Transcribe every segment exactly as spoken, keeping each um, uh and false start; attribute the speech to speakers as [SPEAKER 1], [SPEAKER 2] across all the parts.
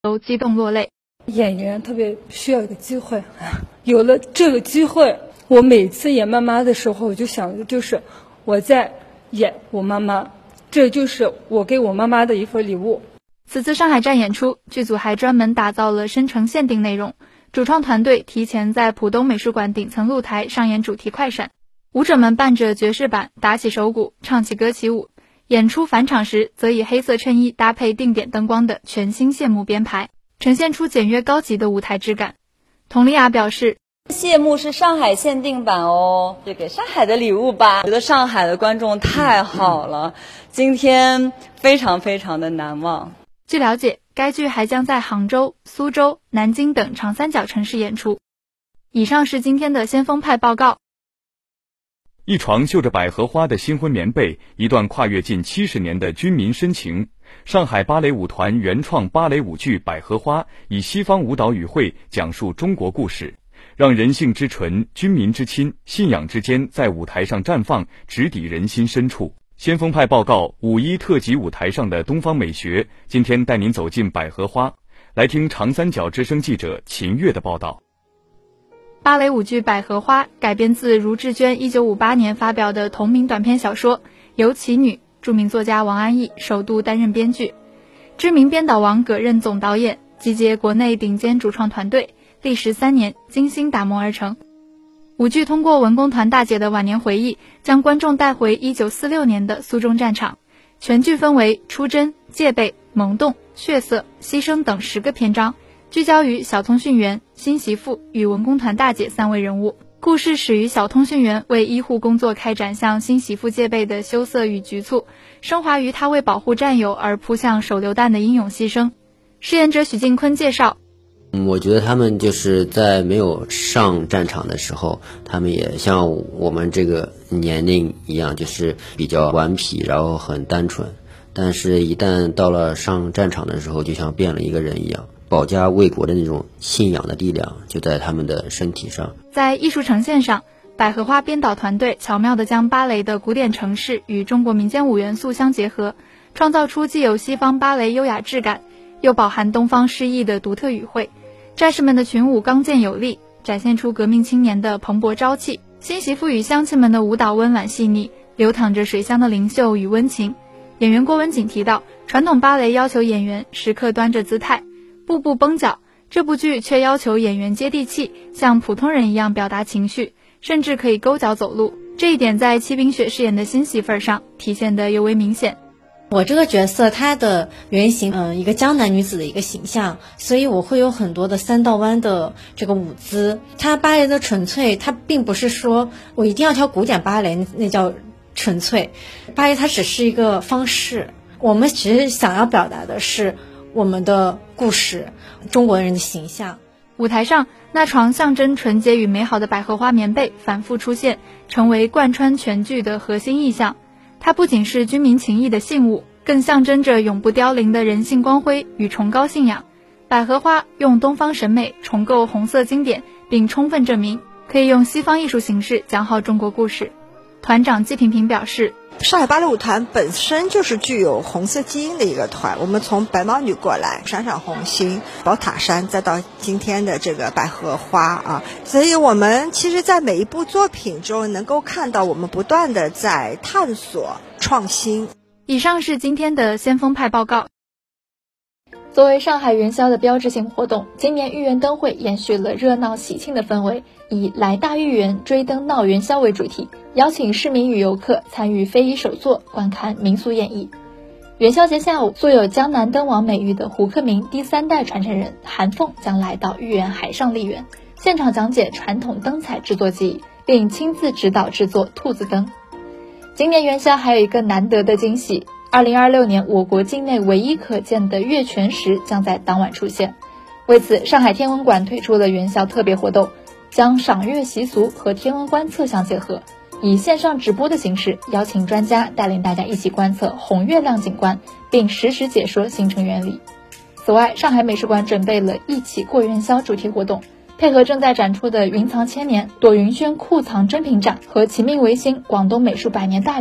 [SPEAKER 1] 都激动落泪。
[SPEAKER 2] 演员特别需要一个机会，有了这个机会，我每次演妈妈的时候，我就想的就是我在演我妈妈，这就是我给我妈妈的一份礼物。
[SPEAKER 1] 此次上海站演出，剧组还专门打造了深城限定内容，主创团队提前在浦东美术馆顶层露台上演主题快闪，舞者们伴着爵士板打起手鼓，唱起歌起舞。演出返场时，则以黑色衬衣搭配定点灯光的全新谢幕编排，呈现出简约高级的舞台质感。佟丽娅表示，
[SPEAKER 3] 谢幕是上海限定版哦，就给上海的礼物吧。我觉得上海的观众太好了，今天非常非常的难忘。
[SPEAKER 1] 据了解，该剧还将在杭州、苏州、南京等长三角城市演出。以上是今天的先锋派报告。
[SPEAKER 4] 一床绣着百合花的新婚棉被，一段跨越近七十年的军民深情。上海芭蕾舞团原创芭蕾舞剧《百合花》以西方舞蹈语汇讲述中国故事，让人性之纯、军民之亲、信仰之间在舞台上绽放，直抵人心深处。先锋派报告五一特辑舞台上的东方美学，今天带您走进百合花，来听长三角之声记者秦月的报道。
[SPEAKER 1] 芭蕾舞剧《百合花》改编自茹志娟一九五八年发表的同名短篇小说，由其女著名作家王安忆首度担任编剧，知名编导王葛任总导演，集结国内顶尖主创团队，历时三年精心打磨而成。舞剧通过文工团大姐的晚年回忆，将观众带回一九四六年的苏中战场。全剧分为出征、戒备、萌动、血色、牺牲等十个篇章，聚焦于小通讯员、新媳妇与文工团大姐三位人物。故事始于小通讯员为医护工作开展向新媳妇戒备的羞涩与局促，升华于他为保护战友而扑向手榴弹的英勇牺牲。饰演者许晋坤介绍，
[SPEAKER 5] 我觉得他们就是在没有上战场的时候，他们也像我们这个年龄一样，就是比较顽皮，然后很单纯，但是一旦到了上战场的时候，就像变了一个人一样，保家卫国的那种信仰的力量就在他们的身体上。
[SPEAKER 1] 在艺术呈现上，百合花编导团队巧妙地将芭蕾的古典程式与中国民间舞元素相结合，创造出既有西方芭蕾优雅质感，又饱含东方诗意的独特语汇。战士们的群舞刚健有力，展现出革命青年的蓬勃朝气。新媳妇与乡亲们的舞蹈温婉细腻，流淌着水乡的灵秀与温情。演员郭文景提到，传统芭蕾要求演员时刻端着姿态，步步绷脚，这部剧却要求演员接地气，像普通人一样表达情绪，甚至可以勾脚走路。这一点在戚冰雪饰演的新媳妇上体现得尤为明显。
[SPEAKER 6] 我这个角色她的原型嗯、呃，一个江南女子的一个形象，所以我会有很多的三道弯的这个舞姿。她芭蕾的纯粹，它并不是说我一定要跳古典芭蕾，那叫纯粹。芭蕾它只是一个方式，我们其实想要表达的是我们的故事，中国人的形象。
[SPEAKER 1] 舞台上那床象征纯洁与美好的百合花棉被反复出现，成为贯穿全剧的核心意象。它不仅是军民情谊的信物，更象征着永不凋零的人性光辉与崇高信仰。百合花用东方审美重构红色经典，并充分证明可以用西方艺术形式讲好中国故事。团长季萍萍表示，
[SPEAKER 7] 上海芭蕾舞团本身就是具有红色基因的一个团，我们从白毛女过来，闪闪红星、宝塔山，再到今天的这个百合花啊，所以我们其实在每一部作品中能够看到我们不断的在探索创新。
[SPEAKER 1] 以上是今天的先锋派报告。作为上海元宵的标志性活动，今年豫园灯会延续了热闹喜庆的氛围，以来大豫园追灯闹元宵为主题，邀请市民与游客参与非遗手作，观看民俗演绎。元宵节下午，素有江南灯王美誉的胡克明第三代传承人韩凤将来到豫园海上丽园，现场讲解传统灯彩制作技艺，并亲自指导制作兔子灯。今年元宵还有一个难得的惊喜，二零二六年我国境内唯一可见的月全食将在当晚出现。为此，上海天文馆推出了元宵特别活动，将赏月习俗和天文观测相结合，以线上直播的形式邀请专家带领大家一起观测红月亮景观，并实时解说形成原理。此外，上海美术馆准备了一起过元宵主题活动，配合正在展出的云藏千年、朵云轩库藏珍品展和其命维新广东美术百年大展，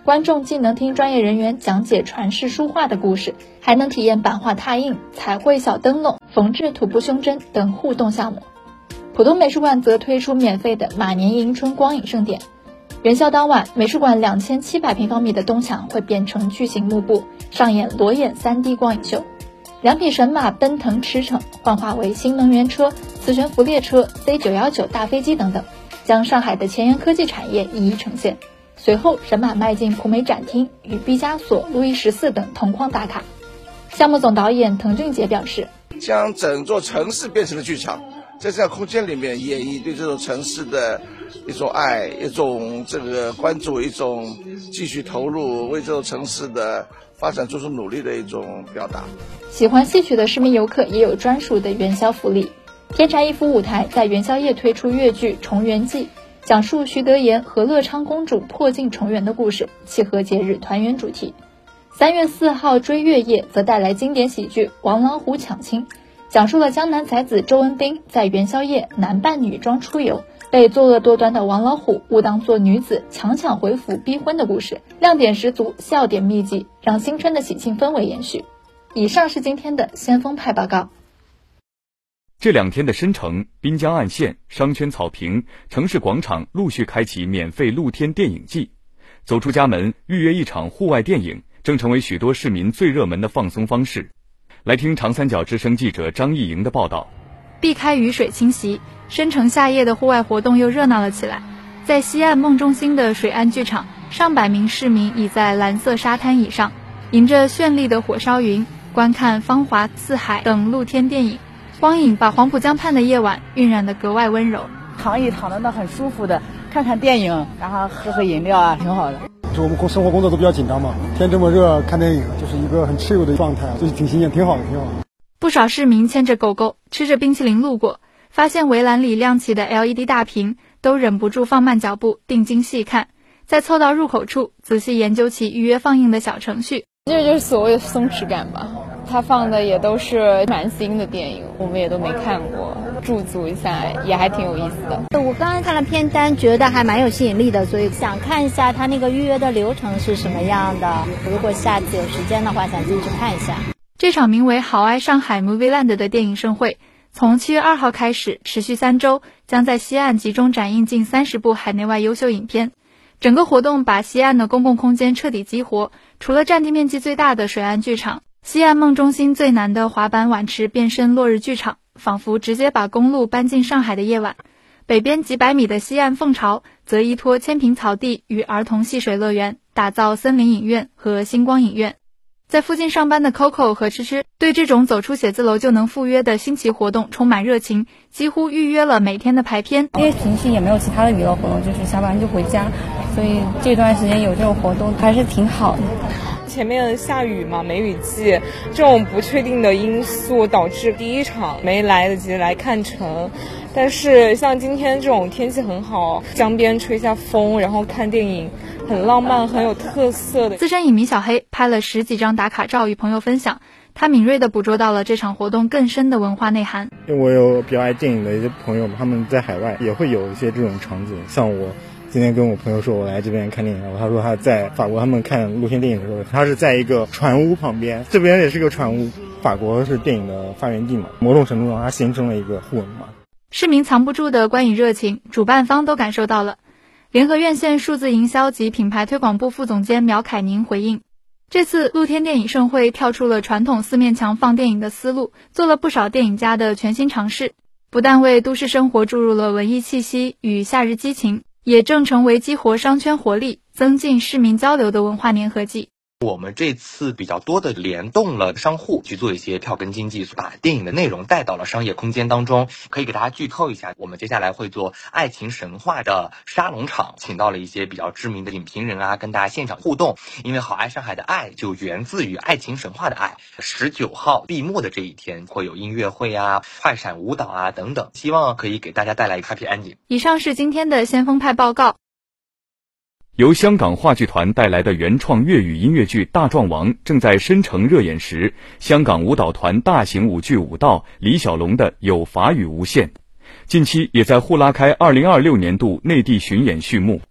[SPEAKER 1] 观众既能听专业人员讲解传世书画的故事，还能体验版画拓印、彩绘小灯笼、缝制土布胸针等互动项目。浦东美术馆则推出免费的马年迎春光影盛典。元宵当晚，美术馆两千七百平方米的东墙会变成巨型幕布，上演裸眼 三 D 光影秀。两匹神马奔腾驰骋，幻化为新能源车、磁悬浮列车、C 九一九 大飞机等等，将上海的前沿科技产业一一呈现。随后，神马迈进普美展厅，与毕加索、路易十四等同框打卡。项目总导演滕俊杰表示，
[SPEAKER 8] 将整座城市变成了剧场，在这样空间里面演绎对这座城市的一种爱，一种这个关注，一种继续投入，为这座城市的发展做出努力的一种表达。
[SPEAKER 1] 喜欢戏曲的市民游客也有专属的元宵福利。天柴一府舞台在元宵夜推出粤剧《重圆记》，讲述徐德言和乐昌公主破镜重圆的故事，契合节日团圆主题。三月四号追月夜则带来经典喜剧《王老虎抢亲》，讲述了江南才子周文彬在元宵夜男扮女装出游，被作恶多端的王老虎误当作女子，强抢回府逼婚的故事，亮点十足，笑点密集，让新春的喜庆氛围延续。以上是今天的先锋派报告。
[SPEAKER 4] 这两天的申城、滨江岸线、商圈草坪、城市广场陆续开启免费露天电影季，走出家门预约一场户外电影，正成为许多市民最热门的放松方式。来听长三角之声记者张艺莹的报道。
[SPEAKER 1] 避开雨水侵袭，申城夏夜的户外活动又热闹了起来。在西岸梦中心的水岸剧场，上百名市民倚在蓝色沙滩椅上，迎着绚丽的火烧云，观看《芳华四海》等露天电影。光影把黄浦江畔的夜晚晕染得格外温柔。
[SPEAKER 9] 躺椅躺得那很舒服的，看看电影，然后喝喝饮料啊，挺好的。
[SPEAKER 10] 就我们生活工作都比较紧张嘛，天这么热，看电影就是一个很自由的状态，就是挺新鲜，挺好的，挺好的。
[SPEAKER 1] 不少市民牵着狗狗，吃着冰淇淋路过，发现围栏里亮起的 L E D 大屏，都忍不住放慢脚步，定睛细看，再凑到入口处，仔细研究其预约放映的小程序。
[SPEAKER 11] 这就是所谓的松弛感吧。他放的也都是蛮新的电影，我们也都没看过，驻足一下也还挺有意思的。
[SPEAKER 12] 我刚刚看了片单，觉得还蛮有吸引力的，所以想看一下他那个预约的流程是什么样的。如果下次有时间的话，想进去看一下。
[SPEAKER 1] 这场名为好爱上海 Movieland 的电影盛会，从七月二号开始，持续三周，将在西岸集中展映近三十部海内外优秀影片。整个活动把西岸的公共空间彻底激活，除了占地面积最大的水岸剧场，西岸梦中心最难的滑板碗池变身落日剧场，仿佛直接把公路搬进上海的夜晚。北边几百米的西岸凤巢则依托千坪草地与儿童戏水乐园，打造森林影院和星光影院。在附近上班的 Coco 和吃吃对这种走出写字楼就能赴约的新奇活动充满热情，几乎预约了每天的排片。
[SPEAKER 13] 因为平时也没有其他的娱乐活动，就是下班就回家，所以这段时间有这种活动还是挺好的。
[SPEAKER 14] 前面下雨嘛，梅雨季，这种不确定的因素导致第一场没来得及来看成。但是像今天这种天气很好，江边吹下风，然后看电影，很浪漫，很有特色的。
[SPEAKER 1] 资深影迷小黑拍了十几张打卡照与朋友分享，他敏锐地捕捉到了这场活动更深的文化内涵。
[SPEAKER 15] 因为我有比较爱电影的一些朋友，他们在海外也会有一些这种场景，像我今天跟我朋友说我来这边看电影，然后他说他在法国他们看露天电影的时候，他是在一个船屋旁边，这边也是个船屋，法国是电影的发源地嘛，某种程度上它形成了一个互文嘛。
[SPEAKER 1] 市民藏不住的观影热情，主办方都感受到了。联合院线数字营销及品牌推广部副总监苗凯宁回应，这次露天电影盛会跳出了传统四面墙放电影的思路，做了不少电影家的全新尝试，不但为都市生活注入了文艺气息与夏日激情，也正成为激活商圈活力、增进市民交流的文化粘合剂。
[SPEAKER 16] 我们这次比较多的联动了商户去做一些票根经济，把电影的内容带到了商业空间当中。可以给大家剧透一下，我们接下来会做爱情神话的沙龙场，请到了一些比较知名的影评人啊，跟大家现场互动。因为好爱上海的爱就源自于爱情神话的爱。十九号闭幕的这一天会有音乐会啊、快闪舞蹈啊等等，希望可以给大家带来一个 happy ending。
[SPEAKER 1] 以上是今天的先锋派报告。
[SPEAKER 4] 由香港话剧团带来的原创粤语音乐剧《大壮王》正在申城热演时，香港舞蹈团大型舞剧舞蹈李小龙的《有法语无限》近期也在沪拉开二零二六年度内地巡演序幕。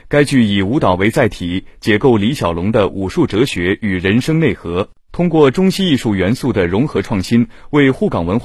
[SPEAKER 4] 该剧以舞蹈为载体，解构李小龙的武术哲学与人生内核，通过中西艺术元素的融合创新，为沪港文化